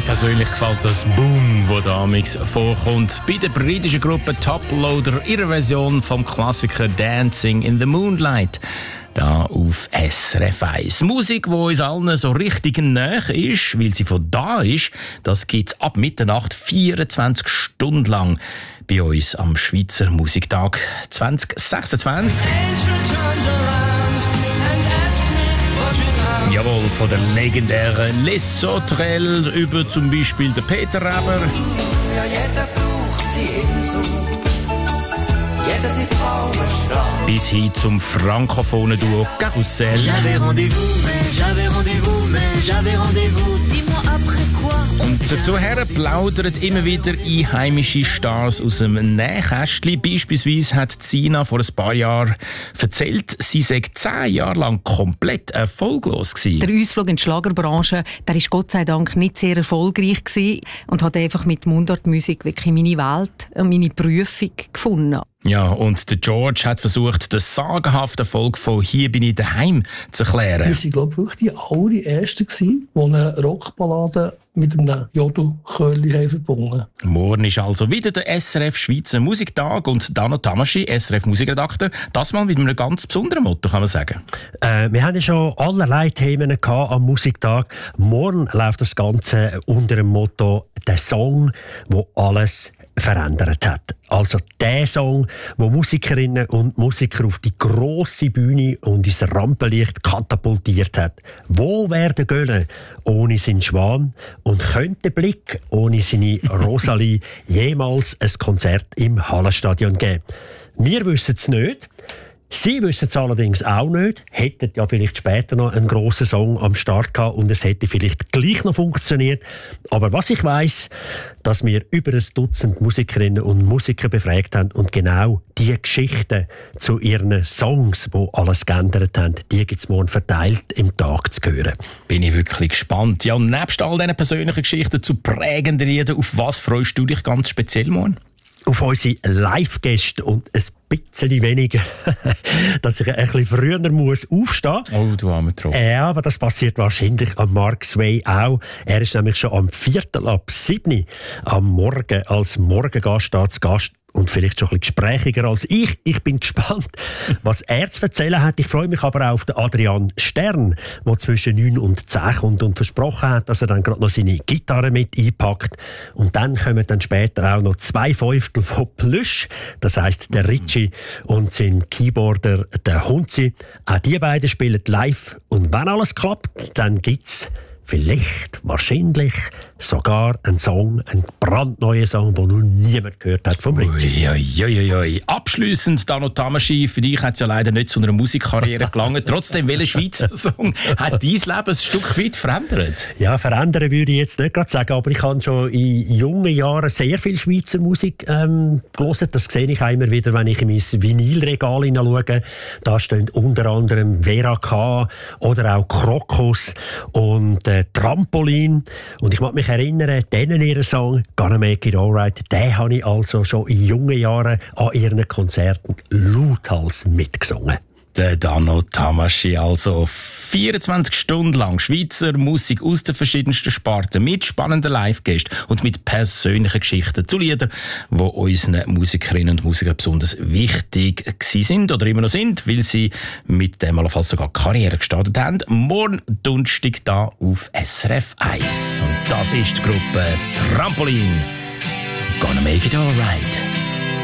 persönlich gefällt das Boom, das da amix vorkommt. Bei der britischen Gruppe Toploader, ihrer Version vom Klassiker Dancing in the Moonlight. Da auf SRF 1. Musik, die uns allen so richtig nahe ist, weil sie von da ist, das gibt es ab Mitternacht 24 Stunden lang bei uns am Schweizer Musiktag 2026. Jawohl, von der legendären Les Sauterelles über zum Beispiel den Peter Reber. Ja, jeder braucht sie ebenso. Jeder sieht Traumstrahl. Bis hin zum frankophonen Duo Carousel. J'avais rendez-vous, dis-moi après quoi. Und dazu plaudern immer wieder einheimische Stars aus dem Nähkästchen. Beispielsweise hat Sina vor ein paar Jahren erzählt, sie sei 10 Jahre lang komplett erfolglos gewesen. Der Ausflug in die Schlagerbranche, der ist Gott sei Dank nicht sehr erfolgreich gewesen und hat einfach mit Mundartmusik wirklich meine Welt, meine Berufung gefunden. Ja, und der George hat versucht, den sagenhaften Erfolg von «Hier bin ich daheim» zu erklären. Wir waren, glaube ich, wirklich die allerersten, die eine Rockballade mit einem Jodelchörli verbunden haben. Morgen ist also wieder der SRF Schweizer Musiktag und Dano Tamaschi, SRF Musikredakteur, das mal mit einem ganz besonderen Motto, kann man sagen. Wir haben ja schon allerlei Themen am Musiktag. Morgen läuft das Ganze unter dem Motto «Der Song, der alles verändert hat». Also der Song, der Musikerinnen und Musiker auf die grosse Bühne und ins Rampenlicht katapultiert hat. Wo wäre der Göller ohne seinen Schwan und könnte der Blick ohne seine Rosalie jemals ein Konzert im Hallenstadion geben? Wir wissen es nicht. Sie wissen es allerdings auch nicht, hätten ja vielleicht später noch einen grossen Song am Start gehabt und es hätte vielleicht gleich noch funktioniert. Aber was ich weiss, dass wir über ein Dutzend Musikerinnen und Musiker befragt haben und genau die Geschichten zu ihren Songs, die alles geändert haben, die gibt es morgen verteilt im Tag zu hören. Bin ich wirklich gespannt. Ja, und nebst all diesen persönlichen Geschichten zu prägenden Liedern, auf was freust du dich ganz speziell morgen? Auf unsere Live-Gäste und ein bisschen weniger, dass ich ein bisschen früher muss aufstehen muss. Oh, du armer Tropf. Ja, aber das passiert wahrscheinlich am Mark Sway auch. Er ist nämlich schon am 7:15 am Morgen als Morgengast da zu Gast. Und vielleicht schon ein bisschen gesprächiger als ich. Ich bin gespannt, was er zu erzählen hat. Ich freue mich aber auch auf den Adrian Stern, der zwischen 9 und 10 kommt und versprochen hat, dass er dann gerade noch seine Gitarre mit einpackt. Und dann kommen dann später auch noch 2 Fünftel von Plüsch. Das heisst, der Ritchie und sein Keyboarder, der Hunzi. Auch die beiden spielen live. Und wenn alles klappt, dann gibt's vielleicht, wahrscheinlich sogar ein Song, ein brandneuer Song, den noch niemand gehört hat vom Ritchie. Ui. Abschliessend, Dano Tamaschi, für dich hat es ja leider nicht zu einer Musikkarriere gelangt. Trotzdem, welcher Schweizer Song hat dein Leben ein Stück weit verändert? Ja, verändern würde ich jetzt nicht gerade sagen, aber ich habe schon in jungen Jahren sehr viel Schweizer Musik gelesen. Das sehe ich auch immer wieder, wenn ich in mein Vinylregal hineinschaue. Da stehen unter anderem Vera K. oder auch Krokus und Trampolin. Und ich mag mich erinnern, denen ihren Song «Gonna Make It Alright», den habe ich also schon in jungen Jahren an ihren Konzerten lauthals mitgesungen. Der Dano Tamaschi, also 24 Stunden lang Schweizer Musik aus den verschiedensten Sparten mit spannenden Live-Gästen und mit persönlichen Geschichten zu Liedern, die unseren Musikerinnen und Musikern besonders wichtig sind oder immer noch sind, weil sie mit dem allenfalls sogar Karriere gestartet haben. Morgen Donnerstag da auf SRF 1. Und das ist die Gruppe Trampolin. Gonna Make It Alright.